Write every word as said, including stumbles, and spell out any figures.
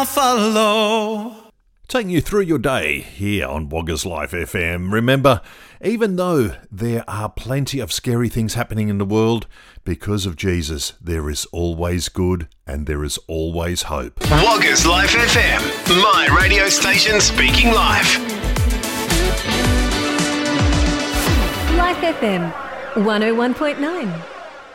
Follow. Taking you through your day here on Woggers Life F M. Remember, even though there are plenty of scary things happening in the world, because of Jesus, there is always good and there is always hope. Woggers Life F M, my radio station speaking life. Life F M, one oh one point nine.